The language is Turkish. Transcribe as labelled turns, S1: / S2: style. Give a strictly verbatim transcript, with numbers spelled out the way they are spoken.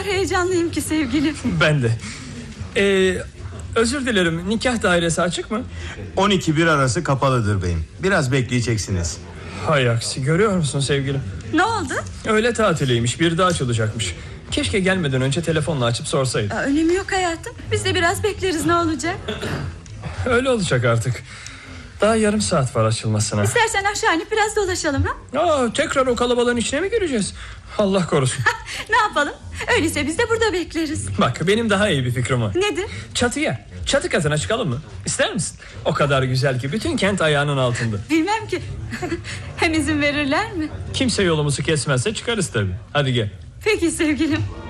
S1: kadar heyecanlıyım ki sevgilim.
S2: Ben de. Ee, özür dilerim, nikah dairesi açık mı?
S3: on iki bir arası kapalıdır beyim. Biraz bekleyeceksiniz.
S2: Hay aksi, görüyor musun sevgilim?
S1: Ne oldu?
S2: Öğle tatiliymiş, bir daha açılacakmış. Keşke gelmeden önce telefonla açıp sorsaydım.
S1: Aa, önemi yok hayatım. Biz de biraz bekleriz, ne olacak?
S2: Öyle olacak artık. Daha yarım saat var açılmasına.
S1: İstersen aşağı inip biraz dolaşalım ha?
S2: Aa, tekrar o kalabalığın içine mi gireceğiz? Allah korusun.
S1: Ne yapalım? Öyleyse biz de burada bekleriz.
S2: Bak, benim daha iyi bir fikrim var.
S1: Nedir?
S2: Çatıya, çatı katına çıkalım mı? İster misin? O kadar güzel ki bütün kent ayağının altında.
S1: Bilmem ki. Hem izin verirler mi?
S2: Kimse yolumuzu kesmezse çıkarız tabii. Hadi gel.
S1: Peki sevgilim.